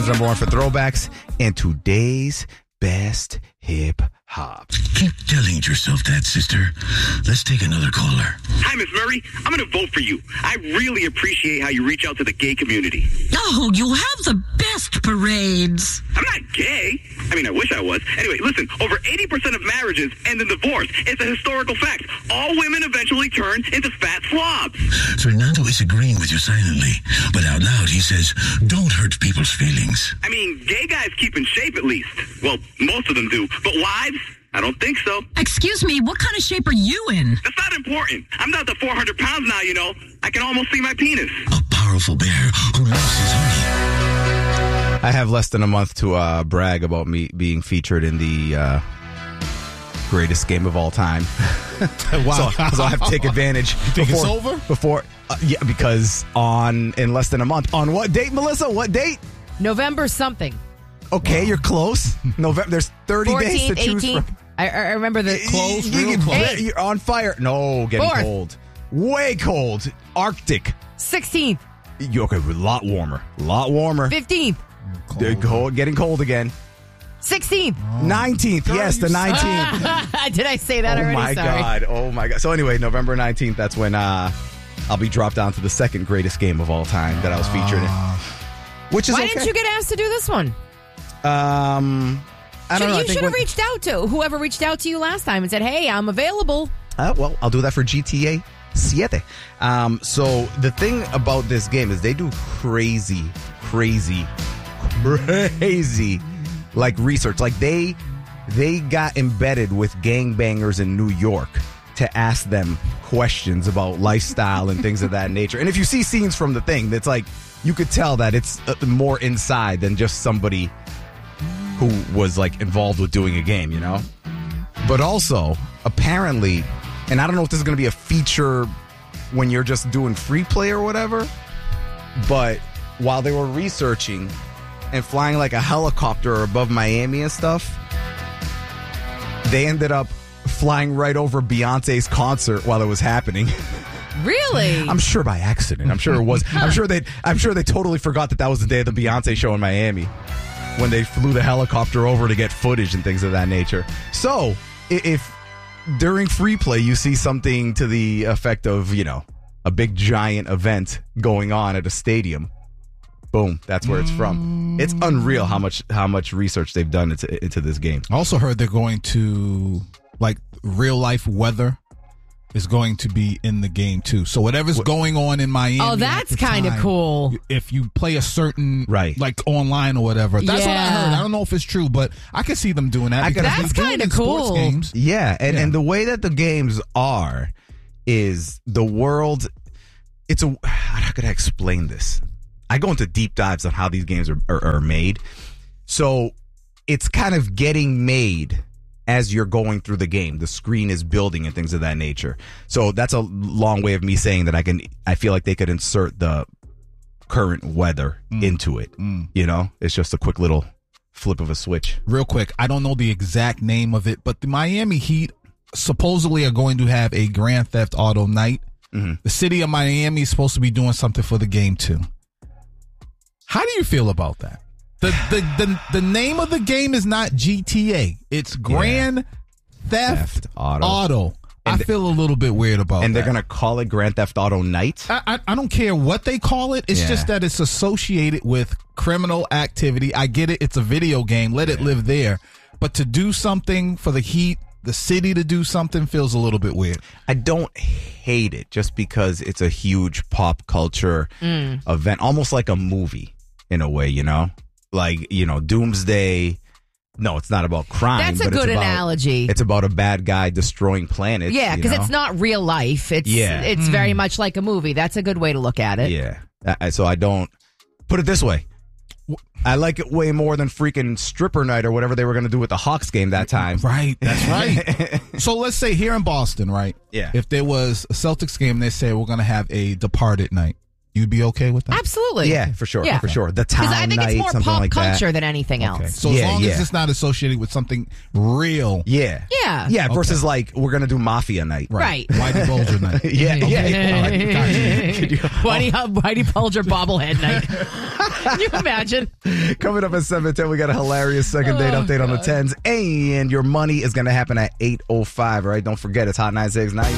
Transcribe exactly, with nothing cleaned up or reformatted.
America's number one for throwbacks and today's best hip hop. Keep telling yourself that, sister. Let's take another caller. Hi, Miss Murray. I'm going to vote for you. I really appreciate how you reach out to the gay community. Oh, you have the best parades. I'm not gay. I mean, I wish I was. Anyway, listen, over eighty percent of marriages end in divorce. It's a historical fact. All women eventually turn into fat slobs. Fernando is agreeing with you silently, but out loud he says, don't hurt people's feelings. I mean, gay guys keep in shape at least. Well, most of them do. But wives? I don't think so. Excuse me, what kind of shape are you in? That's not important. I'm down to four hundred pounds now, you know. I can almost see my penis. A powerful bear who loves his honey. I have less than a month to uh, brag about me being featured in the uh, greatest game of all time. Wow. So, so I have to take advantage. You think before, it's over? Before, uh, yeah, because on in less than a month. On what date, Melissa? What date? November something. Okay, you're close. November. There's thirty days to fourteenth, choose eighteenth. from. I, I remember the Close, You- real you- close. Hey, You're on fire. No, getting Fourth. cold. Way cold. Arctic. sixteenth, You okay? A lot warmer. A lot warmer. fifteenth, They're cold, getting cold again. sixteenth. nineteenth. Yes, the nineteenth. Did I say that Oh already? my Sorry. God. Oh my God. So anyway, November nineteenth, that's when uh, I'll be dropped down to the second greatest game of all time that I was featured in. Which is Why okay. didn't you get asked to do this one? Um, I don't Should- know. I you think should have when- reached out to whoever reached out to you last time and said, "Hey, I'm available." Uh, well, I'll do that for G T A Siete. Um, so the thing about this game is they do crazy, crazy, crazy, like research. Like they they got embedded with gangbangers in New York to ask them questions about lifestyle and things of that nature. And if you see scenes from the thing, it's like you could tell that it's uh, more inside than just somebody who was like involved with doing a game, you know? But also, apparently, and I don't know if this is going to be a feature when you're just doing free play or whatever, but while they were researching and flying like a helicopter above Miami and stuff, they ended up flying right over Beyonce's concert while it was happening. Really? I'm sure by accident. I'm sure it was. I'm sure they. I'm sure they totally forgot that that was the day of the Beyonce show in Miami when they flew the helicopter over to get footage and things of that nature. So i- if during free play you see something to the effect of, you know, a big giant event going on at a stadium, boom, that's where it's from. It's unreal how much how much research they've done into into this game. I also heard they're going to, like, real life weather is going to be in the game too. So whatever's going on in Miami. Oh, at that's the kind of time, cool. If you play a certain, Right. like online or whatever. That's what I Yeah. heard. I don't know if it's true, but I can see them doing that. I because could- they That's do it kinda in sports cool. games. Yeah, and, Yeah. and the way that the games are is the world. It's a. How could I explain this? I go into deep dives on how these games are, are, are made. So it's kind of getting made as you're going through the game. The screen is building and things of that nature. So that's a long way of me saying that I can. I feel like they could insert the current weather Mm. into it. Mm. You know, it's just a quick little flip of a switch. Real quick, I don't know the exact name of it, but the Miami Heat supposedly are going to have a Grand Theft Auto night. Mm-hmm. The city of Miami is supposed to be doing something for the game too. How do you feel about that? The the the, the name of the game is not G T A. It's Grand Theft, Theft Auto. Auto. I And- feel a little bit weird about And that. they're gonna call it Grand Theft Auto Night. I, I, I don't care what they call it. It's Yeah. just that it's associated with criminal activity. I get it. It's a video game. Let it live there. But to do something for the Heat, the city to do something feels a little bit weird. I don't hate it just because it's a huge pop culture event, almost like a movie in a way, you know? Like, you know, Doomsday. No, it's not about crime. That's a but it's good about- analogy. It's about a bad guy destroying planets. Yeah, you because know? it's not real life. It's Yeah. it's very much like a movie. That's a good way to look at it. Yeah. I- So I don't put it this way. I like it way more than freaking stripper night or whatever they were going to do with the Hawks game that time. Right. That's right. So let's say here in Boston, right? Yeah. If there was a Celtics game, they say we're going to have a Departed night. You'd be okay with that? Absolutely. Yeah, for sure. Yeah. For sure. The town Because I think night, it's more something pop like culture that. than anything else. Okay. So Yeah, as long yeah. as it's not associated with something real. Yeah. Yeah. Yeah, versus like, we're going to do Mafia night. Right. Whitey Bulger night. Yeah, yeah. All right, got you. Whitey, Whitey Bulger bobblehead night. Can you imagine? Coming up at seven ten, we got a hilarious second date Oh, update on the God. tens. And your money is going to happen at eight oh five, all right? Don't forget, it's Hot nine six nine.